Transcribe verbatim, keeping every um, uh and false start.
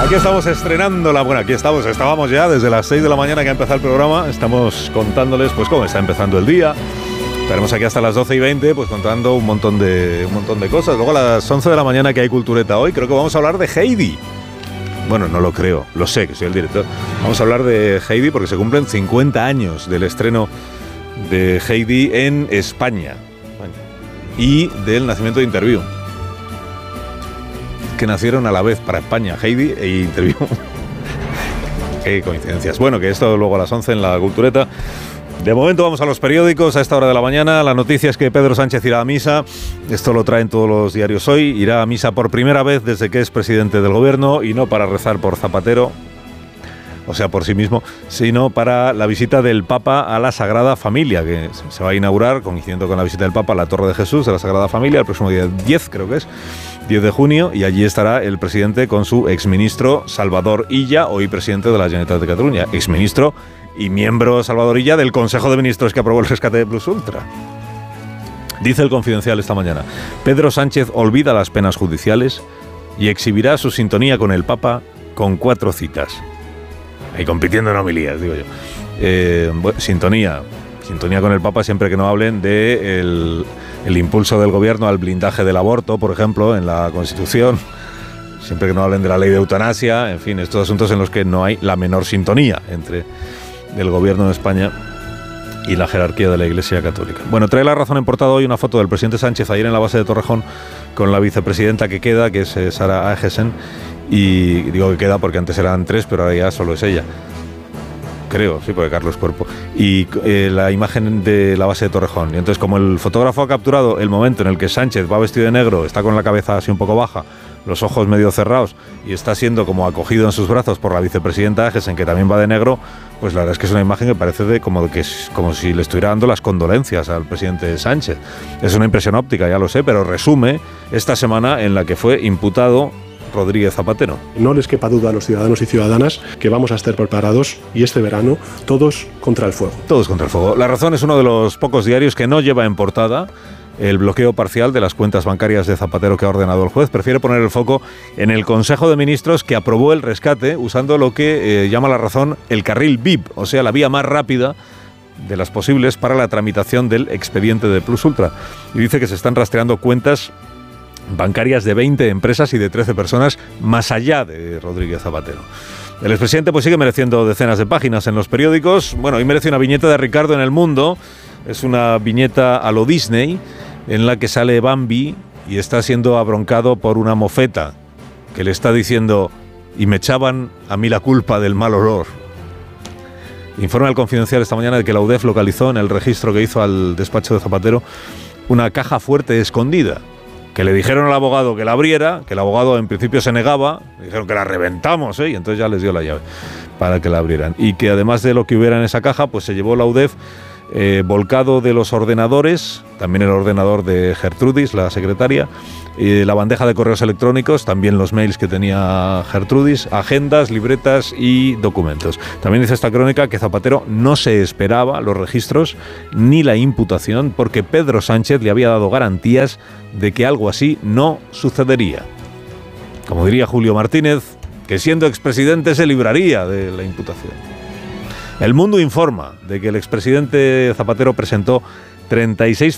Aquí estamos estrenando la... Bueno, aquí estamos, estábamos ya desde las seis de la mañana que ha empezado el programa. Estamos contándoles, pues, cómo está empezando el día. Estaremos aquí hasta las doce y veinte, pues, contando un montón de, un montón de cosas. Luego a las once de la mañana, que hay Cultureta hoy, creo que vamos a hablar de Heidi. Bueno, no lo creo, lo sé, que soy el director. Vamos a hablar de Heidi porque se cumplen cincuenta años del estreno de Heidi en España. Y del nacimiento de Interview, que nacieron a la vez para España, Heidi e Interview. Qué coincidencias. Bueno, que esto luego a las once en la Cultureta. De momento vamos a los periódicos a esta hora de la mañana. La noticia es que Pedro Sánchez irá a misa. Esto lo traen todos los diarios hoy. Irá a misa por primera vez desde que es presidente del gobierno, y no para rezar por Zapatero, o sea, por sí mismo, sino para la visita del Papa a la Sagrada Familia, que se va a inaugurar, coincidiendo con la visita del Papa, a la Torre de Jesús de la Sagrada Familia, el próximo día diez, creo que es, diez de junio, y allí estará el presidente con su exministro Salvador Illa, hoy presidente de la Generalitat de Cataluña, exministro y miembro Salvador Illa del Consejo de Ministros que aprobó el rescate de Plus Ultra. Dice el Confidencial esta mañana: Pedro Sánchez olvida las penas judiciales y exhibirá su sintonía con el Papa con cuatro citas. Y compitiendo en homilías, digo yo. Eh, bueno, sintonía. Sintonía con el Papa siempre que no hablen de el, el impulso del gobierno al blindaje del aborto, por ejemplo, en la Constitución. Siempre que no hablen de la ley de eutanasia. En fin, estos asuntos en los que no hay la menor sintonía entre el gobierno de España y la jerarquía de la Iglesia Católica. Bueno, trae La Razón en portada hoy una foto del presidente Sánchez ayer en la base de Torrejón con la vicepresidenta que queda, que es eh, Sara Agesen. Y digo que queda porque antes eran tres, pero ahora ya solo es ella. Creo, sí, porque Carlos Cuerpo. Y eh, la imagen de la base de Torrejón. Y entonces, como el fotógrafo ha capturado el momento en el que Sánchez va vestido de negro, está con la cabeza así un poco baja, los ojos medio cerrados, y está siendo como acogido en sus brazos por la vicepresidenta Agesen, que también va de negro, pues la verdad es que es una imagen que parece de como, de que es, como si le estuviera dando las condolencias al presidente Sánchez. Es una impresión óptica, ya lo sé, pero resume esta semana en la que fue imputado Rodríguez Zapatero. No les quepa duda a los ciudadanos y ciudadanas que vamos a estar preparados, y este verano todos contra el fuego. Todos contra el fuego. La Razón es uno de los pocos diarios que no lleva en portada el bloqueo parcial de las cuentas bancarias de Zapatero que ha ordenado el juez. Prefiere poner el foco en el Consejo de Ministros que aprobó el rescate usando lo que eh, llama La Razón el carril V I P, o sea, la vía más rápida de las posibles para la tramitación del expediente de Plus Ultra. Y dice que se están rastreando cuentas bancarias de veinte empresas y de trece personas más allá de Rodríguez Zapatero. El expresidente pues sigue mereciendo decenas de páginas en los periódicos. Bueno, hoy merece una viñeta de Ricardo en El Mundo. Es una viñeta a lo Disney en la que sale Bambi y está siendo abroncado por una mofeta que le está diciendo: y me echaban a mí la culpa del mal olor. Informa el Confidencial esta mañana de que la U D E F localizó en el registro que hizo al despacho de Zapatero una caja fuerte escondida, que le dijeron al abogado que la abriera, que el abogado en principio se negaba, dijeron que la reventamos, ¿eh? Y entonces ya les dio la llave para que la abrieran. Y que además de lo que hubiera en esa caja, pues se llevó la U D E F eh, volcado de los ordenadores, también el ordenador de Gertrudis, la secretaria, y la bandeja de correos electrónicos, también los mails que tenía Gertrudis, agendas, libretas y documentos. También dice esta crónica que Zapatero no se esperaba los registros ni la imputación porque Pedro Sánchez le había dado garantías de que algo así no sucedería. Como diría Julio Martínez, que siendo expresidente se libraría de la imputación. El Mundo informa de que el expresidente Zapatero presentó treinta y seis